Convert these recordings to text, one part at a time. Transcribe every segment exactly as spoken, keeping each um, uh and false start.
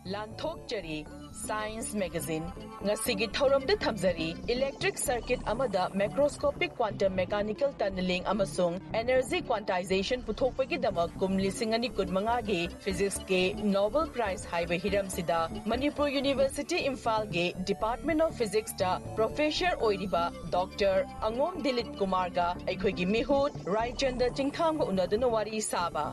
Lanthokchari Science Magazine ngasigi thoramda thamjari electric circuit amada macroscopic quantum mechanical tunneling amasung energy quantization puthokpagi damak kumli singani kudmanga gi physics ke Nobel Prize haiba hiram sida Manipur University Imphal ge Department of Physics da professor oiriba Doctor Angom Dilip Kumar ga aikhoi gi mihut Raichanda Chingtham ga unaduna wari saba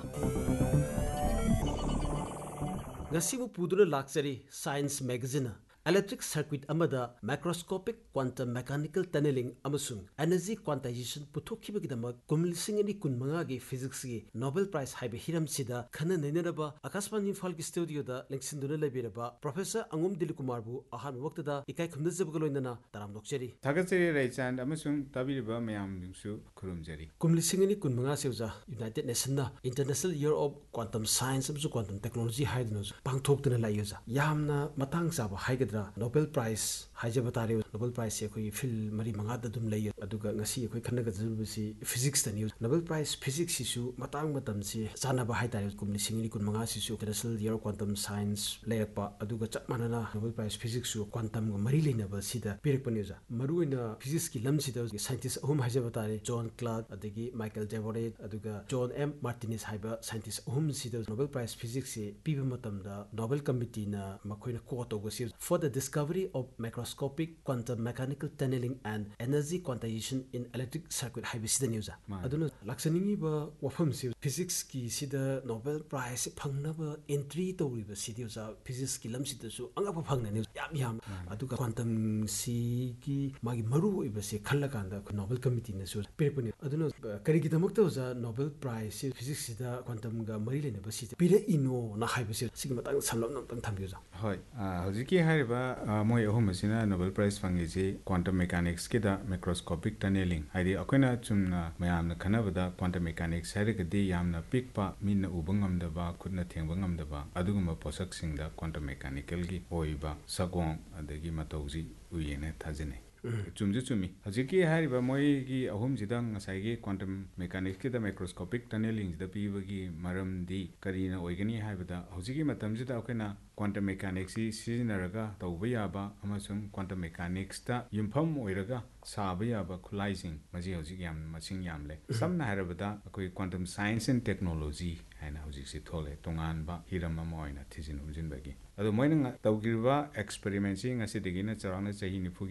Ngasibu puduna laksari Science Magazine electric circuit amada macroscopic quantum mechanical tunneling amasung energy quantization puthokibagidama kumlising ani kunmanga gi physics gi Nobel Prize haibe hiram sida khana nainaraba Akashman Imphal gi studio da lengsinduna lebiraba Professor Angom Dilip Kumar bu ahan waqta da ikai khumna jabga loinana taram dokcheri Thagatsari Raichand amasung tabiriba mayam dingsu khurumjari kumlising ani kunmanga seuja United Nations na International Year of Quantum Science amsu quantum technology haiduna pangthokduna layuja yamna matang saba haigad Nobel Prize haijabatari Nobel Prize se koi fil mari manga da dum lay aduga ngasi koi khanaga jurbusi physics ta news Nobel Prize physics sisu matang matam si chana ba haitari kumni singini kun manga sisu International Year Quantum Science layakpa aduga chap manana Nobel Prize physics su quantum ga mari leinaba sida pirak paneja maruina physics ki lam sida scientist ahum haijabatari John Clark adagi Michael Javorek aduga John M Martinez haiba scientist ahum sida Nobel Prize physics se piba matam da Nobel Committee na makoina ko to go si for the discovery of macroscopic quantum mechanical tunneling and energy quantization in electric circuit haibisida news aduna laksaningi ba wafam si physics ki sida Nobel Prize phangnaba entry tawriba sidiosa physics ki lam sida su anga phangna news yam yam aduga quantum si ki magi maru iba se khalla kanda Nobel Committee na su pepani aduna kari ki damakta uza Nobel Prize physics sida quantum ga mari lena ba sida pire ino na haibisi sigi matang samlam nam tang thambiuza hoi hojiki hariba moi ahum asina Nobel Prize fangiji quantum mechanics kida macroscopic tunneling haidi akoina chumna mayamna khanabada quantum mechanics harigadi yamna pikpa minna ubangamdaba khudna thengbangam aduguma posak singda quantum mechanical gi oiba sagong adagi matauji uyene thajine chumju chumi hajiki hariba moi gi ahum jidang ngasai gi quantum mechanics kida macroscopic tunneling jida pibagi maramdi karina oigani haibada hojiki matamjida akoina quantum mechanics si sizinaraga tawba yaba amasung quantum mechanics ta yumpham oiraga saba yaba khulaising maji hojik yam masing yamle samna harabada akoi quantum science and technology haina hojik si thole tongan ba hiram ma moina thijin humjin bagi ado moina tawgirba experiment si ngasi digina charana chahi nifu